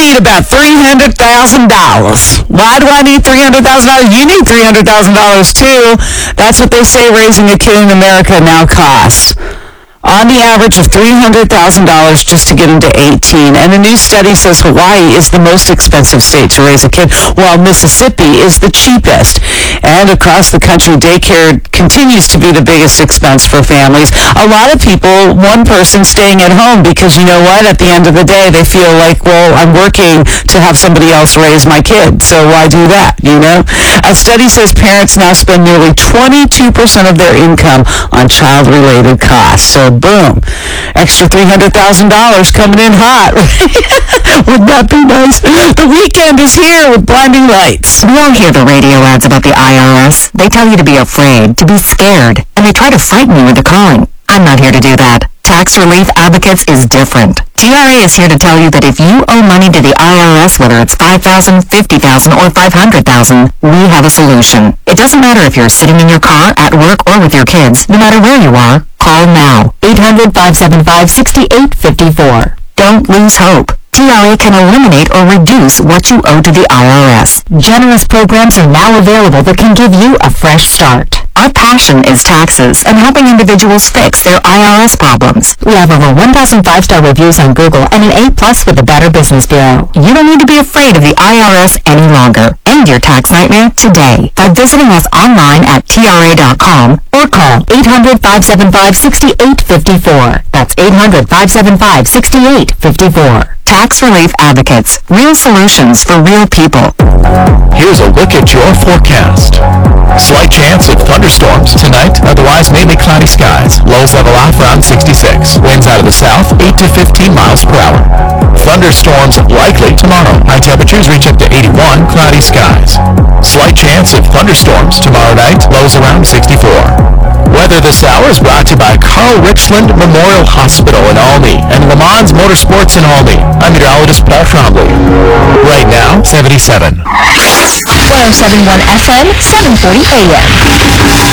need about $300,000. Why do I need $300,000? You need $300,000 too. That's what they say raising a kid in America now costs. On the average of $300,000 just to get into 18. And a new study says Hawaii is the most expensive state to raise a kid, while Mississippi is the cheapest. And across the country, daycare continues to be the biggest expense for families. A lot of people, one person staying at home because, you know what, at the end of the day, they feel like, well, I'm working to have somebody else raise my kid, so why do that, you know? A study says parents now spend nearly 22% of their income on child-related costs. So boom, extra $300,000 coming in hot. Wouldn't that be nice? The weekend is here with blinding lights. We all hear the radio ads about the IRS. They tell you to be afraid, to be scared, and they try to frighten you into calling. I'm not here to do that. Tax Relief Advocates is different. TRA is here to tell you that if you owe money to the IRS, whether it's $5,000, $50,000, or $500,000, we have a solution. It doesn't matter if you're sitting in your car, at work, or with your kids. No matter where you are, call now. 800-575-6854. Don't lose hope. TRA can eliminate or reduce what you owe to the IRS. Generous programs are now available that can give you a fresh start. Our passion is taxes and helping individuals fix their IRS problems. We have over 1,000 5-star reviews on Google and an A+ with the Better Business Bureau. You don't need to be afraid of the IRS any longer. End your tax nightmare today by visiting us online at TRA.com or call 800-575-6854. That's 800-575-6854. Tax Relief Advocates. Real solutions for real people. Here's a look at your forecast. Slight chance of thunderstorms tonight, otherwise mainly cloudy skies. Lows level off around 66. Winds out of the south, 8 to 15 miles per hour. Thunderstorms likely tomorrow. High temperatures reach up to 81, cloudy skies. Slight chance of thunderstorms tomorrow night, lows around 64. Weather this hour is brought to you by Carl Richland Memorial Hospital in Albany and Le Mans Motorsports in Albany. I'm meteorologist Paul Trombley. Right now, 77. 1071 FM, 740 AM.